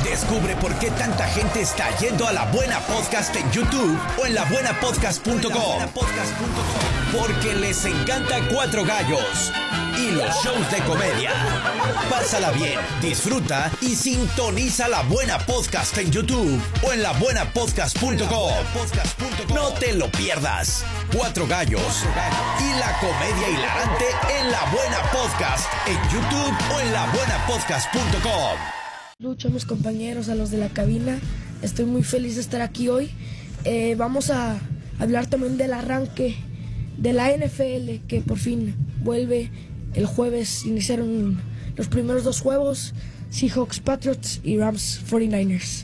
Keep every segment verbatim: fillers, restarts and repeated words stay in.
Descubre por qué tanta gente está yendo a La Buena Podcast en YouTube o en la buena podcast punto com. Porque les encanta Cuatro Gallos y los shows de comedia. Pásala bien, disfruta y sintoniza La Buena Podcast en YouTube o en la buena podcast punto com. No te lo pierdas. Cuatro Gallos y la comedia hilarante en La Buena Podcast en YouTube o en la buena podcast punto com. Lucho, a mis compañeros, a los de la cabina, estoy muy feliz de estar aquí hoy. Eh, vamos a hablar también del arranque de la N F L, que por fin vuelve. El jueves iniciaron los primeros dos juegos, Seahawks Patriots y Rams cuarenta y nueve ers.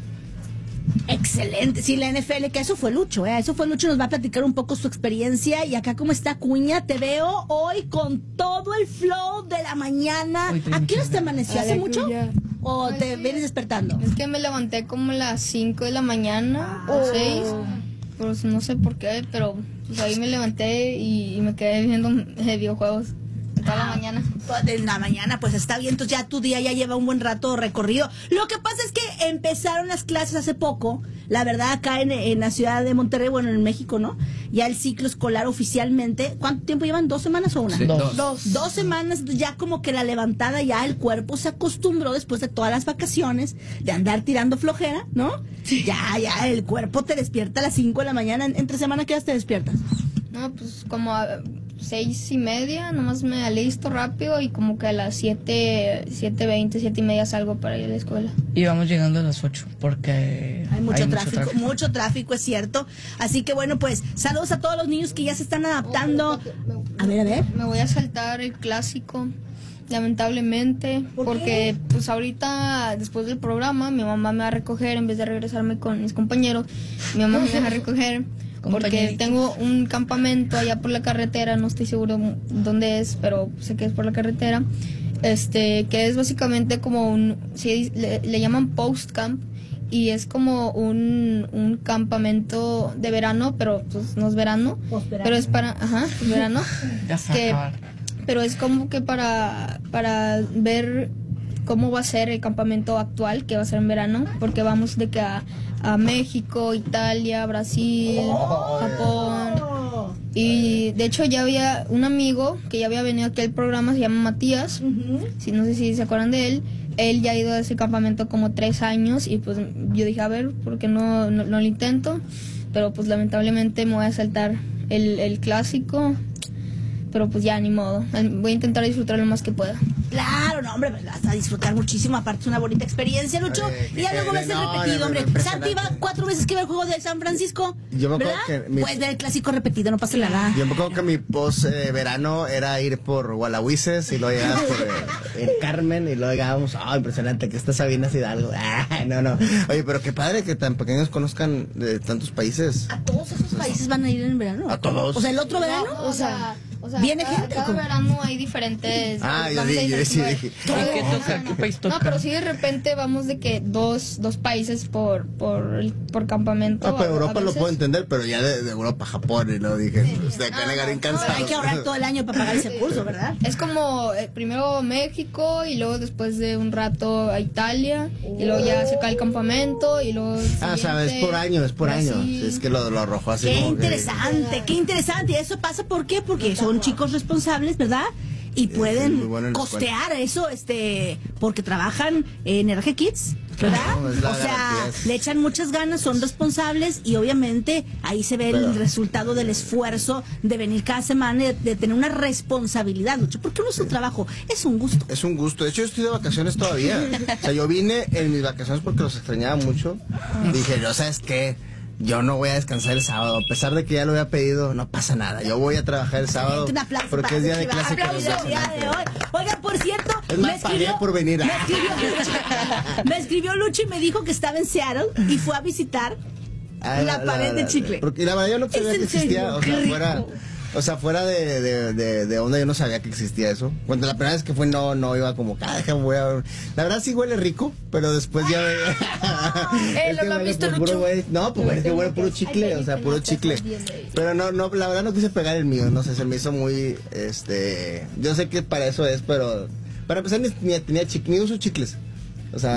Excelente, sí, la N F L, que eso fue Lucho, ¿eh? Eso fue Lucho, nos va a platicar un poco su experiencia. Y acá, ¿cómo está Cuña? Te veo hoy con todo el flow de la mañana. ¿A qué hora te amaneció? ¿Hace mucho? ¿O te vienes despertando? Es que me levanté como a las cinco de la mañana, o seis, pues no sé por qué, pero pues ahí me levanté y, y me quedé viendo eh, videojuegos toda la mañana. De la mañana, pues está bien, entonces ya tu día ya lleva un buen rato recorrido. Lo que pasa es que empezaron las clases hace poco, la verdad, acá en, en la ciudad de Monterrey, bueno, en México, ¿no? Ya el ciclo escolar oficialmente, ¿cuánto tiempo llevan? ¿Dos semanas o una? Sí, dos. dos. Dos semanas, ya como que la levantada, ya el cuerpo se acostumbró después de todas las vacaciones, de andar tirando flojera, ¿no? Sí. Ya, ya, el cuerpo te despierta a las cinco de la mañana. ¿Entre semana qué horas te despiertas? No, pues como a seis y media, nomás me alisto rápido y como que a las siete, siete veinte, siete y media salgo para ir a la escuela. Y vamos llegando a las ocho porque hay mucho hay tráfico, mucho tráfico, mucho tráfico, es cierto. Así que bueno, pues saludos a todos los niños que ya se están adaptando. A ver, a ver. Me voy a saltar el clásico, lamentablemente, ¿Por porque qué? pues ahorita, después del programa, mi mamá me va a recoger en vez de regresarme con mis compañeros. Mi mamá me va a recoger porque tengo un campamento allá por la carretera, no estoy seguro dónde es, pero sé que es por la carretera, este, que es básicamente como un, sí, le, le llaman post camp, y es como un, un campamento de verano, pero pues no es verano, pero es para, ajá, verano, que, pero es como que para, para ver cómo va a ser el campamento actual, que va a ser en verano, porque vamos de que a, a México, Italia, Brasil, oh, Japón. Y de hecho ya había un amigo que ya había venido aquí al programa, se llama Matías, uh-huh. si, no sé si se acuerdan de él. Él ya ha ido a ese campamento como tres años y pues yo dije, a ver, ¿por qué no, no, no lo intento? Pero pues lamentablemente me voy a saltar el, el clásico. Pero pues ya, ni modo. Voy a intentar disfrutar lo más que pueda. Claro, no, hombre, vas a disfrutar muchísimo. Aparte es una bonita experiencia, Lucho. Ay, y ya luego va a ser no, repetido, no, hombre. Santi va cuatro veces que ve el juego de San Francisco. Yo me acuerdo ¿verdad? que mi, pues ver el clásico repetido, no pasa nada. Yo me acuerdo que mi post eh, verano era ir por Gualahuises y luego llegábamos por eh, el Carmen y luego llegábamos, ah, oh, impresionante, que está Sabinas Hidalgo. Ah, no, no. Oye, pero qué padre que tan pequeños conozcan de tantos países. ¿A todos esos países van a ir en verano? ¿A todos? O sea, el otro verano, no, o sea... O sea, ¿viene cada, gente? cada verano hay diferentes... Ah, yo dije, yo decía, dije. ¿Qué toca? ¿Qué país toca? No, pero sí de repente vamos de que dos, dos países por, por, por campamento. Ah, pero Europa lo puedo entender, pero ya de, de Europa, Japón, y lo dije, pues de acá no, llegar no, incansado. No, hay que ahorrar todo el año para pagar ese curso, ¿verdad? Es como eh, primero México y luego después de un rato a Italia y luego ya se cae el campamento y luego... Ah, sabes, es por año, es por año. Brasil. Es que lo, lo arrojó así. Qué como interesante, que... qué interesante. Y eso pasa, ¿por qué? Porque son chicos responsables, ¿verdad? Y pueden sí, bueno costear eso, este, porque trabajan en R G Kids, ¿verdad? No, es la o sea, garantía. le echan muchas ganas, son responsables y obviamente ahí se ve Pero, el resultado del esfuerzo de venir cada semana, de, de tener una responsabilidad, Lucho, porque no es un trabajo, es un gusto. Es un gusto. De hecho, yo estoy de vacaciones todavía. O sea, yo vine en mis vacaciones porque los extrañaba mucho. Dije, yo, ¿sabes qué? Yo no voy a descansar el sábado, a pesar de que ya lo había pedido, no pasa nada. Yo voy a trabajar el sábado Un aplauso porque para es día de Chiva. clase. Aplauso el día de hoy. Oiga, por cierto, Es me más, pagué escribió, por venir. me escribió Lucho, me escribió Lucho y me dijo que estaba en Seattle y fue a visitar Ah, la pared de chicle. Porque la verdad yo no sabía ¿Es que en serio? existía, o Qué sea, rico. fuera, o sea, fuera de, de, de, de onda yo no sabía que existía eso. Cuando la primera vez que fue no, no iba como, ah, déjame voy a ver. La verdad sí huele rico, pero después ya Eh, es que ¿lo has huele visto, por puro Lucho? güey. No, pues es que huele puro chicle, o sea, puro chicle. Pero no, no, la verdad no quise pegar el mío, no sé, se me hizo muy, este, yo sé que para eso es, pero para empezar ni, ni tenía chicle, ni uso chicles. O sea,